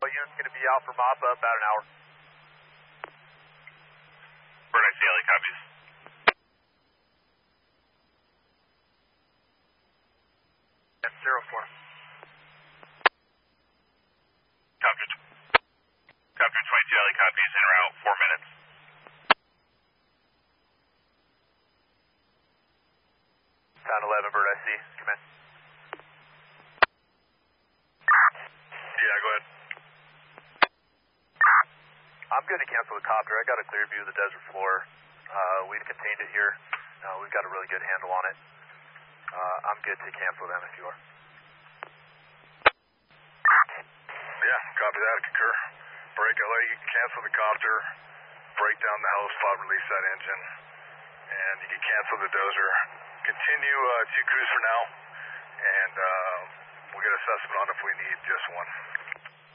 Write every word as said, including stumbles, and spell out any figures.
unit's going to be out for mop up about an hour. Bird I C L A copies. Zero four. Copter, Copter twenty-two L A copies, in route, four minutes. Town eleven, Bird I C, come in. Yeah, go ahead. I'm good to cancel the copter. I got a clear view of the desert floor. Uh, we've contained it here. Uh, we've got a really good handle on it. Uh, I'm good to cancel them if you are. Yeah, copy that, concur. Break L A, you can cancel the copter, break down the hose pod, release that engine, and you can cancel the dozer. Continue uh, two crews for now, and uh, we'll get assessment on if we need just one.